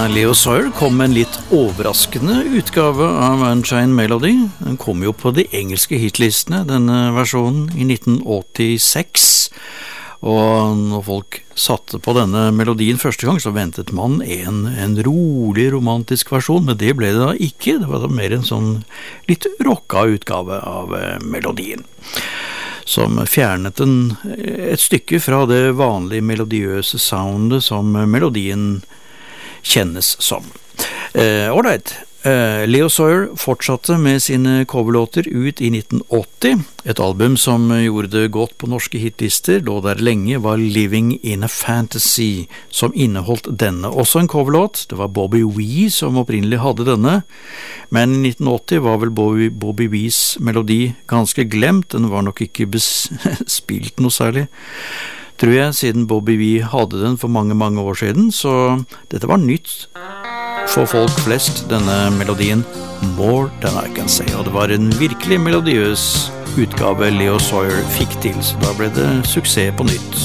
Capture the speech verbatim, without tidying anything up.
Leo Sayer kom med en litt overraskende utgave av Unchained Melody. Den kom jo på de engelske hitlistene, denne versjonen, i nitten åttiseks. Og når folk satte på denne melodien første gang, så ventet man en, en rolig romantisk versjon, men det ble det da ikke. Det var da mer en sånn litt rocka utgave av melodien, som fjernet en, et stykke fra det vanlige melodiøse soundet som melodien kjennes som. Eh, Alright, eh, Leo Sayer fortsatte med sine coverlåter ut i nitten åtti. Et album som gjorde det godt på norske hitlister, lå der lenge, var Living in a Fantasy, som inneholdt denne. Også en coverlåt, det var Bobby Wee som opprinnelig hadde denne, men i nitten åtti var vel Bobby, Bobby Wees melodi ganske glemt, den var nok ikke spilt noe særlig, tror jeg, siden Bobby Wee hadde den for mange, mange år siden, så dette var nytt for folk flest, denne melodien More Than I Can Say, og det var en virkelig melodiøs utgave Leo Sayer fikk til, så da ble det suksess på nytt.